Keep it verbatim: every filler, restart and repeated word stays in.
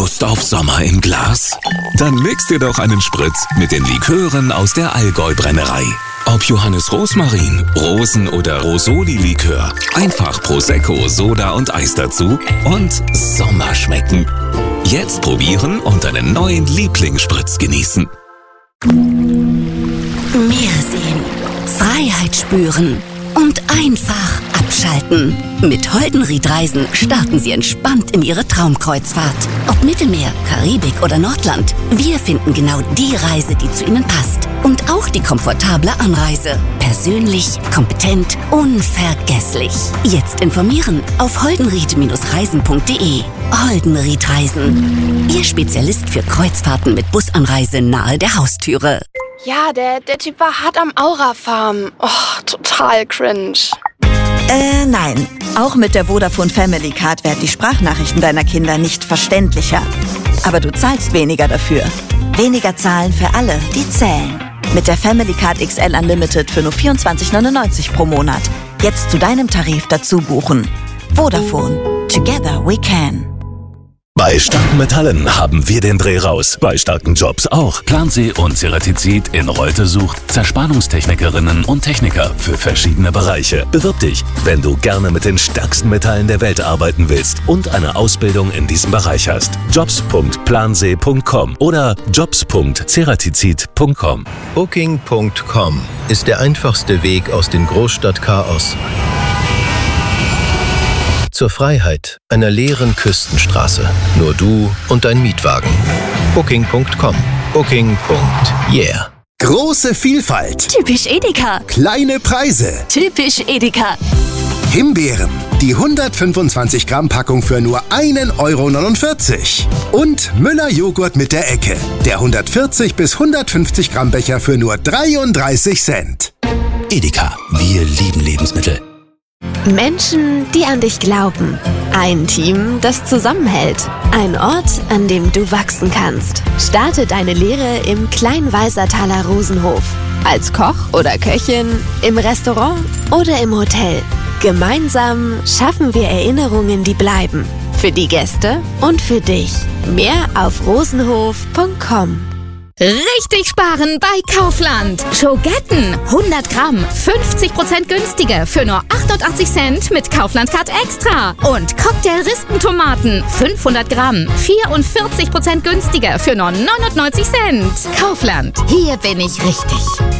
Lust auf Sommer im Glas? Dann mix dir doch einen Spritz mit den Likören aus der Allgäu-Brennerei. Ob Johannes Rosmarin, Rosen- oder Rosoli-Likör, einfach Prosecco, Soda und Eis dazu und Sommer schmecken. Jetzt probieren und deinen neuen Lieblingsspritz genießen. Meer sehen, Freiheit spüren und einfach abschalten. Mit Holdenried Reisen starten Sie entspannt in Ihre Traumkreuzfahrt. Ob Mittelmeer, Karibik oder Nordland, wir finden genau die Reise, die zu Ihnen passt. Und auch die komfortable Anreise. Persönlich, kompetent, unvergesslich. Jetzt informieren auf holdenried Reisen punkt de. Holdenried Reisen. Ihr Spezialist für Kreuzfahrten mit Busanreise nahe der Haustüre. Ja, der, der Typ war hart am Aura-Farm. Oh, total cringe. Äh, nein. Auch mit der Vodafone Family Card werden die Sprachnachrichten deiner Kinder nicht verständlicher. Aber du zahlst weniger dafür. Weniger zahlen für alle, die zählen. Mit der Family Card X L Unlimited für nur vierundzwanzig neunundneunzig pro Monat. Jetzt zu deinem Tarif dazu buchen. Vodafone. Together we can. Bei starken Metallen haben wir den Dreh raus. Bei starken Jobs auch. Plansee und Ceratizid in Reute sucht Zerspannungstechnikerinnen und Techniker für verschiedene Bereiche. Bewirb dich, wenn du gerne mit den stärksten Metallen der Welt arbeiten willst und eine Ausbildung in diesem Bereich hast. jobs punkt plansee punkt com oder jobs punkt ceratizid punkt com. Booking punkt com ist der einfachste Weg aus dem Großstadtchaos zur Freiheit einer leeren Küstenstraße. Nur du und dein Mietwagen. Booking punkt com. Booking. Yeah. Große Vielfalt. Typisch Edeka. Kleine Preise. Typisch Edeka. Himbeeren. Die hundertfünfundzwanzig Gramm Packung für nur ein Euro neunundvierzig. Und Müller Joghurt mit der Ecke. Der hundertvierzig bis hundertfünfzig Gramm Becher für nur dreiunddreißig Cent. Edeka, wir lieben Lebensmittel. Menschen, die an dich glauben. Ein Team, das zusammenhält. Ein Ort, an dem du wachsen kannst. Starte deine Lehre im Kleinwalsertaler Rosenhof. Als Koch oder Köchin, im Restaurant oder im Hotel. Gemeinsam schaffen wir Erinnerungen, die bleiben. Für die Gäste und für dich. Mehr auf rosenhof punkt com. Richtig sparen bei Kaufland. Schogetten hundert Gramm, fünfzig Prozent günstiger für nur achtundachtzig Cent mit Kaufland Card Extra. Und Cocktail-Rispentomaten fünfhundert Gramm, vierundvierzig Prozent günstiger für nur neunundneunzig Cent. Kaufland, hier bin ich richtig.